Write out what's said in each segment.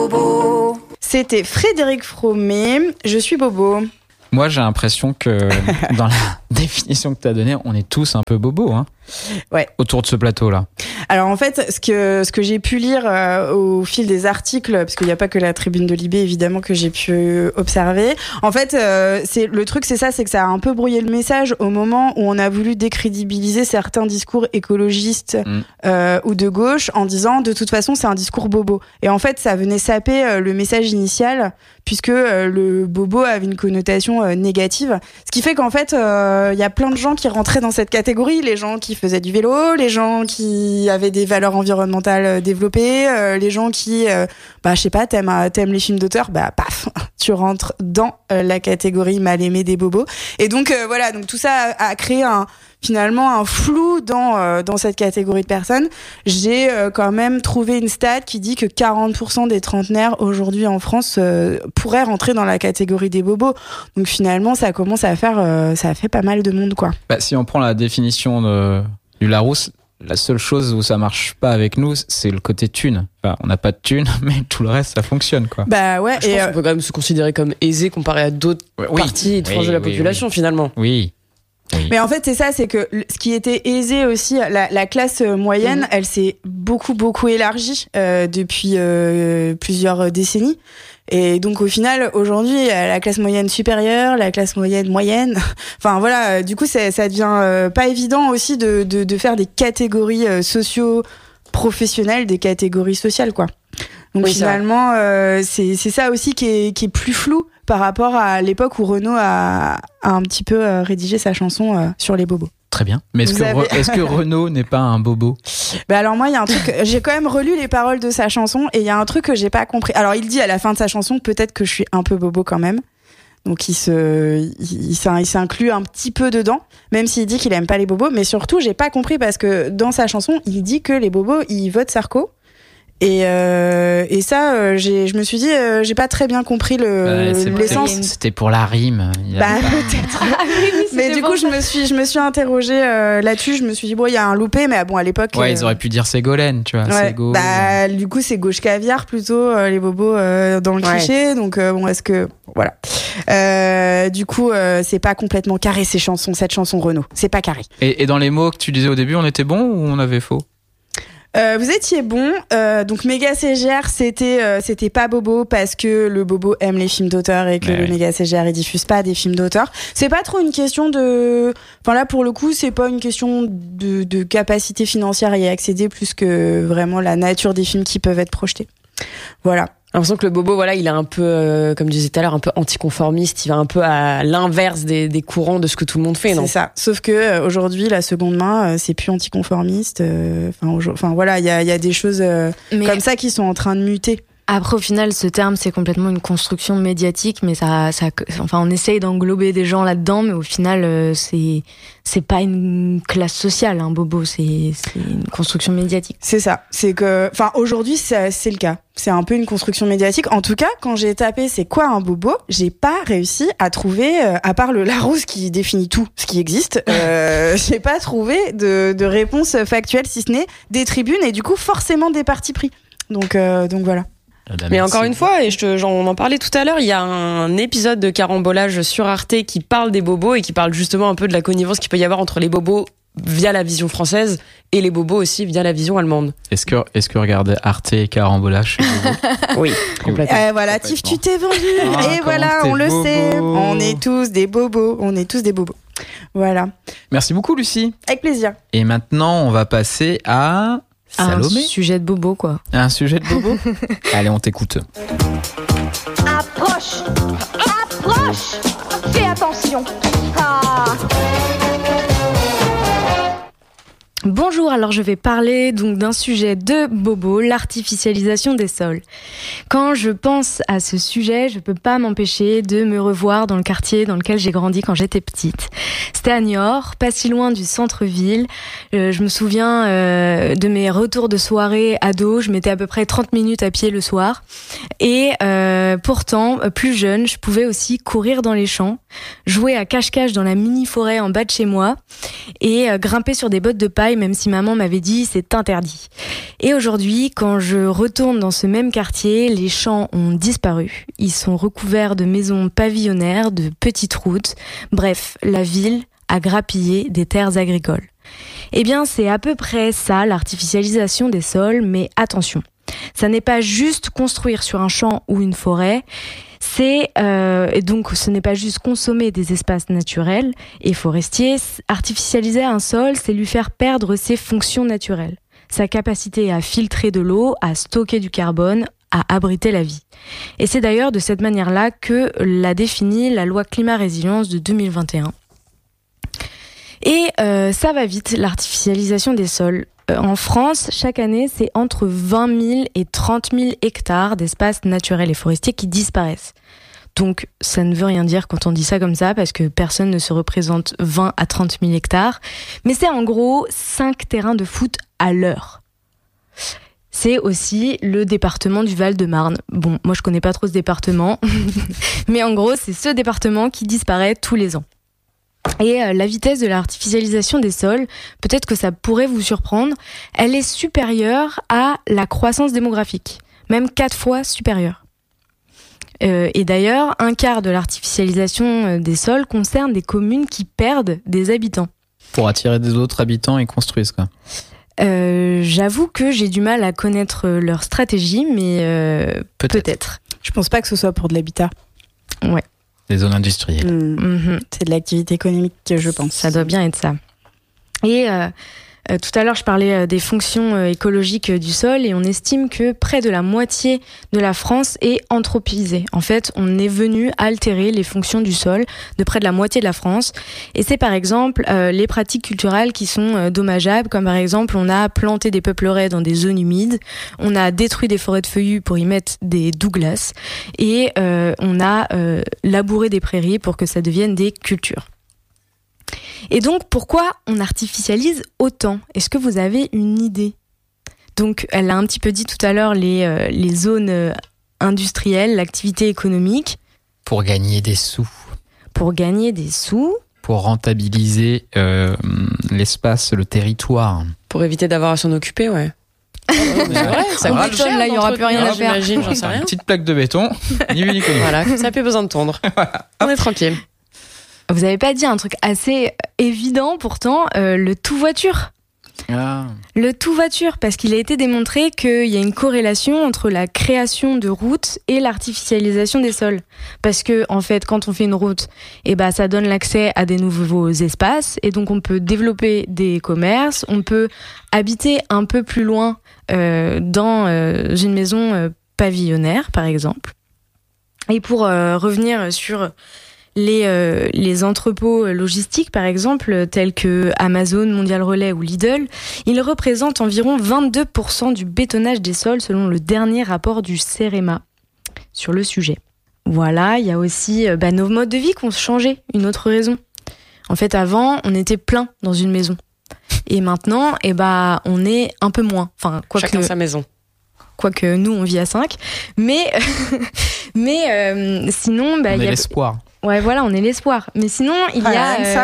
bobo. C'était Frédéric Fromet, je suis bobo. Moi, j'ai l'impression que dans la définition que tu as donnée, on est tous un peu bobos, hein, ouais. Autour de ce plateau-là. Alors en fait, ce que j'ai pu lire au fil des articles, parce qu'il n'y a pas que la tribune de Libé évidemment que j'ai pu observer. En fait, le truc c'est que ça a un peu brouillé le message au moment où on a voulu décrédibiliser certains discours écologistes ou de gauche en disant de toute façon c'est un discours bobo. Et en fait, ça venait saper le message initial puisque le bobo avait une connotation négative. Ce qui fait qu'en fait, il y a plein de gens qui rentraient dans cette catégorie, les gens qui faisaient du vélo, les gens qui avaient des valeurs environnementales développées, les gens qui, je sais pas, t'aimes les films d'auteur, paf, tu rentres dans la catégorie mal aimée des bobos. Et donc voilà, donc tout ça a créé finalement un flou dans cette catégorie de personnes. J'ai quand même trouvé une stat qui dit que 40% des trentenaires aujourd'hui en France pourraient rentrer dans la catégorie des bobos. Donc finalement, ça commence à faire, ça fait pas mal de monde, quoi. Si on prend la définition du Larousse, la seule chose où ça marche pas avec nous, c'est le côté thune. Enfin, on n'a pas de thune, mais tout le reste, ça fonctionne, quoi. Bah ouais. Je pense qu'on peut quand même se considérer comme aisé comparé à d'autres parties et tranches de la population, finalement. Oui. Mais en fait, c'est ça, c'est que ce qui était aisé aussi, la classe moyenne, elle s'est beaucoup élargie depuis plusieurs décennies. Et donc au final, aujourd'hui, la classe moyenne supérieure, la classe moyenne, enfin voilà, du coup ça devient pas évident aussi de faire des catégories socio-professionnelles, des catégories sociales, quoi. Donc finalement, c'est ça aussi qui est plus flou par rapport à l'époque où Renaud a un petit peu rédigé sa chanson sur les bobos. Très bien. Mais est-ce que Renaud n'est pas un bobo ? Alors moi, il y a un truc, j'ai quand même relu les paroles de sa chanson et il y a un truc que j'ai pas compris. Alors il dit à la fin de sa chanson, peut-être que je suis un peu bobo quand même. Donc il s'inclut un petit peu dedans, même s'il dit qu'il aime pas les bobos. Mais surtout, j'ai pas compris parce que dans sa chanson, il dit que les bobos, ils votent Sarko. Et ça, je me suis dit, j'ai pas très bien compris l'essence. C'était pour la rime. Peut-être. Mais du coup, je me suis interrogée là-dessus. Je me suis dit, il y a un loupé, mais bon, à l'époque. Ouais, ils auraient pu dire Ségolène, tu vois. Ouais, Ségo. Du coup, c'est gauche caviar plutôt, les bobos dans le cliché. Donc, est-ce que. Voilà. Du coup, c'est pas complètement carré cette chanson Renaud. C'est pas carré. Et dans les mots que tu disais au début, on était bon ou on avait faux ? Vous étiez bon, donc méga CGR c'était pas bobo parce que le bobo aime les films d'auteur et que le méga CGR il diffuse pas des films d'auteur. C'est pas trop une question enfin là pour le coup c'est pas une question de capacité financière à y accéder plus que vraiment la nature des films qui peuvent être projetés. Voilà. J'ai l'impression que le bobo, voilà, il est un peu, comme je disais tout à l'heure, un peu anticonformiste. Il va un peu à l'inverse des courants de ce que tout le monde fait, non ? C'est ça. Sauf que aujourd'hui, la seconde main, c'est plus anticonformiste. Enfin voilà, il y a des choses comme ça qui sont en train de muter. Après, au final, ce terme, c'est complètement une construction médiatique, mais on essaye d'englober des gens là-dedans, mais au final, c'est pas une classe sociale, un bobo, c'est une construction médiatique. C'est ça. C'est que, aujourd'hui, c'est le cas. C'est un peu une construction médiatique. En tout cas, quand j'ai tapé c'est quoi un bobo, j'ai pas réussi à trouver, à part le Larousse qui définit tout ce qui existe, j'ai pas trouvé de réponse factuelle, si ce n'est des tribunes et du coup, forcément des partis pris. Donc voilà. Mais encore une fois, on en parlait tout à l'heure, il y a un épisode de Carambolage sur Arte qui parle des bobos et qui parle justement un peu de la connivence qu'il peut y avoir entre les bobos via la vision française et les bobos aussi via la vision allemande. Est-ce que regarder Arte et Carambolage, c'est bobo ? Oui, complètement. Voilà, Tiff, tu t'es vendu. Et voilà, on le sait. On est tous des bobos. Voilà. Merci beaucoup, Lucie. Avec plaisir. Et maintenant, on va passer à Salomé. Un sujet de bobo, quoi. Un sujet de bobo ? Allez, on t'écoute. Approche. Fais attention. Bonjour, alors je vais parler donc d'un sujet de bobo, l'artificialisation des sols. Quand je pense à ce sujet, je peux pas m'empêcher de me revoir dans le quartier dans lequel j'ai grandi quand j'étais petite. C'était à Niort, pas si loin du centre-ville. Je me souviens de mes retours de soirée ado, je mettais à peu près 30 minutes à pied le soir. Et pourtant, plus jeune, je pouvais aussi courir dans les champs, jouer à cache-cache dans la mini-forêt en bas de chez moi et grimper sur des bottes de paille travail, même si maman m'avait dit c'est interdit. Et aujourd'hui, quand je retourne dans ce même quartier, les champs ont disparu. Ils sont recouverts de maisons pavillonnaires, de petites routes. Bref, la ville a grappillé des terres agricoles. Eh bien, c'est à peu près ça, l'artificialisation des sols, mais attention. Ça n'est pas juste construire sur un champ ou une forêt, et donc ce n'est pas juste consommer des espaces naturels et forestiers. Artificialiser un sol, c'est lui faire perdre ses fonctions naturelles, sa capacité à filtrer de l'eau, à stocker du carbone, à abriter la vie. Et c'est d'ailleurs de cette manière-là que l'a défini la loi climat-résilience de 2021. Et ça va vite, l'artificialisation des sols. En France, chaque année, c'est entre 20 000 et 30 000 hectares d'espaces naturels et forestiers qui disparaissent. Donc, ça ne veut rien dire quand on dit ça comme ça, parce que personne ne se représente 20 à 30 000 hectares. Mais c'est en gros 5 terrains de foot à l'heure. C'est aussi le département du Val-de-Marne. Bon, moi je connais pas trop ce département, mais en gros, c'est ce département qui disparaît tous les ans. Et la vitesse de l'artificialisation des sols, peut-être que ça pourrait vous surprendre, elle est supérieure à la croissance démographique, même 4 fois supérieure. Et d'ailleurs, un quart de l'artificialisation des sols concerne des communes qui perdent des habitants. Pour attirer des autres habitants, ils construisent quoi. J'avoue que j'ai du mal à connaître leur stratégie, mais peut-être. Je pense pas que ce soit pour de l'habitat. Ouais. Des zones industrielles. C'est de l'activité économique, je pense. Ça doit bien être ça. Et tout à l'heure, je parlais des fonctions écologiques du sol et on estime que près de la moitié de la France est anthropisée. En fait, on est venu altérer les fonctions du sol de près de la moitié de la France. Et c'est par exemple les pratiques culturelles qui sont dommageables, comme par exemple, on a planté des peupleraies dans des zones humides, on a détruit des forêts de feuillus pour y mettre des douglas et on a labouré des prairies pour que ça devienne des cultures. Et donc, pourquoi on artificialise autant ? Est-ce que vous avez une idée ? Donc, elle a un petit peu dit tout à l'heure les zones industrielles, l'activité économique. Pour gagner des sous. Pour gagner des sous. Pour rentabiliser l'espace, le territoire. Pour éviter d'avoir à s'en occuper, ouais. C'est vrai, ça coûte cher, là, il n'y aura plus rien à faire. J'imagine, j'en sais rien. Une petite plaque de béton, ni vu ni connu. Voilà, ça n'a plus besoin de tondre. On est tranquille. Vous n'avez pas dit un truc assez évident pourtant, le tout-voiture. Ah. Le tout-voiture, parce qu'il a été démontré qu'il y a une corrélation entre la création de routes et l'artificialisation des sols. Parce que, en fait, quand on fait une route, ça donne l'accès à des nouveaux espaces, et donc on peut développer des commerces, on peut habiter un peu plus loin dans une maison pavillonnaire, par exemple. Et pour revenir sur les entrepôts logistiques, par exemple, tels que Amazon, Mondial Relay ou Lidl, ils représentent environ 22% du bétonnage des sols selon le dernier rapport du CEREMA sur le sujet. Voilà, il y a aussi nos modes de vie qui ont changé, une autre raison. En fait, avant, on était plein dans une maison. Et maintenant, on est un peu moins. Enfin, chacun sa maison. Quoique nous, on vit à 5. Mais sinon... on est l'espoir. Ouais, voilà, on est l'espoir. Mais sinon, il y a... Ça.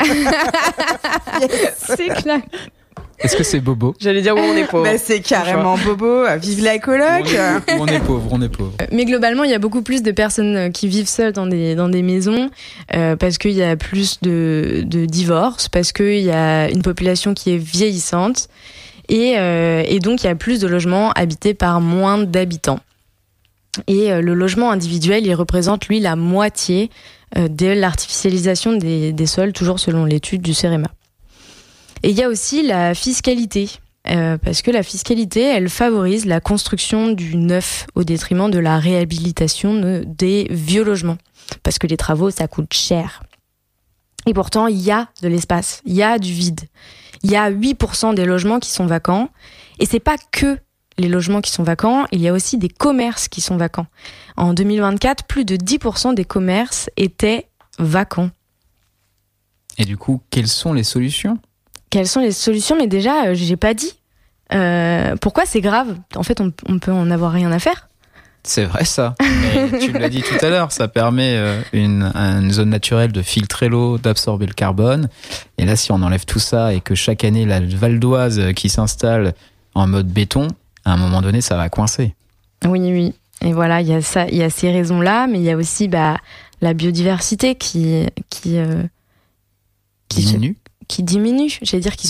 C'est clair. Est-ce que c'est Bobo ? J'allais dire où on est pauvre. C'est carrément Bobo. Vive la coloc. On est pauvre. Mais globalement, il y a beaucoup plus de personnes qui vivent seules dans des maisons parce qu'il y a plus de divorces, parce qu'il y a une population qui est vieillissante et donc il y a plus de logements habités par moins d'habitants. Et le logement individuel, il représente, lui, la moitié de l'artificialisation des sols, toujours selon l'étude du CEREMA. Et il y a aussi la fiscalité, parce que la fiscalité, elle favorise la construction du neuf au détriment de la réhabilitation des vieux logements, parce que les travaux, ça coûte cher. Et pourtant, il y a de l'espace, il y a du vide. Il y a 8% des logements qui sont vacants, et c'est pas que les logements qui sont vacants, il y a aussi des commerces qui sont vacants. En 2024, plus de 10% des commerces étaient vacants. Et du coup, quelles sont les solutions ? Quelles sont les solutions ? Mais déjà, j'ai pas dit. Pourquoi c'est grave ? En fait, on peut en avoir rien à faire. C'est vrai ça. Mais tu l'as dit tout à l'heure, ça permet une zone naturelle de filtrer l'eau, d'absorber le carbone. Et là, si on enlève tout ça et que chaque année, la Val d'Oise qui s'installe en mode béton, à un moment donné, ça va coincer. Oui. Et voilà, il y a ça, il y a ces raisons-là, mais il y a aussi la biodiversité qui Diminue. qui diminue. J'allais dire qui